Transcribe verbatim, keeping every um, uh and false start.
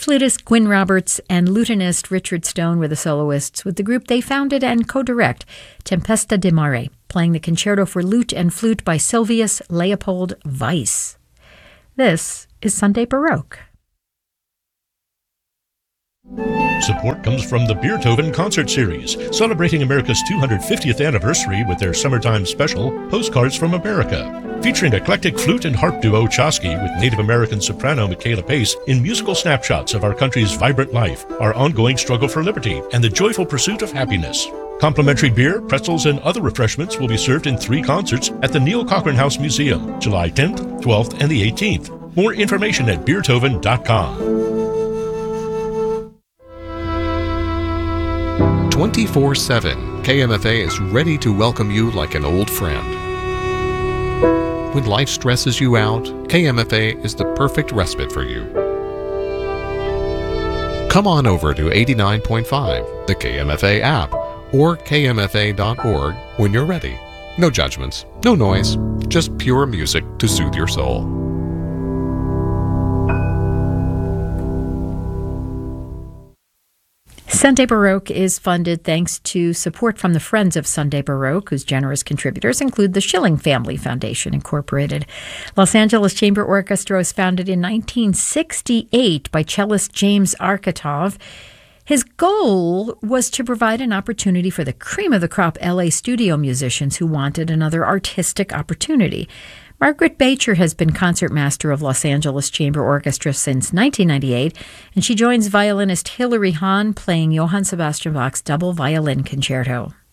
Flutist Gwyn Roberts and lutenist Richard Stone were the soloists, with the group they founded and co-direct, Tempesta di Mare, playing the concerto for lute and flute by Silvius Leopold Weiss. This is Sunday Baroque. Support comes from the Beethoven Concert Series, celebrating America's two hundred fiftieth anniversary with their summertime special, Postcards from America. Featuring eclectic flute and harp duo Chosky with Native American soprano Michaela Pace in musical snapshots of our country's vibrant life, our ongoing struggle for liberty, and the joyful pursuit of happiness. Complimentary beer, pretzels, and other refreshments will be served in three concerts at the Neil Cochran House Museum, July tenth, twelfth, and the eighteenth. More information at beethoven dot com. twenty-four seven, K M F A is ready to welcome you like an old friend. When life stresses you out, K M F A is the perfect respite for you. Come on over to eighty-nine point five, the K M F A app, or K M F A dot org when you're ready. No judgments, no noise, just pure music to soothe your soul. Sunday Baroque is funded thanks to support from the Friends of Sunday Baroque, whose generous contributors include the Schilling Family Foundation, Incorporated. Los Angeles Chamber Orchestra was founded in nineteen sixty-eight by cellist James Arkhipov. His goal was to provide an opportunity for the cream of the crop L A studio musicians who wanted another artistic opportunity. Margaret Bacher has been concertmaster of Los Angeles Chamber Orchestra since nineteen ninety-eight, and she joins violinist Hilary Hahn playing Johann Sebastian Bach's double violin concerto.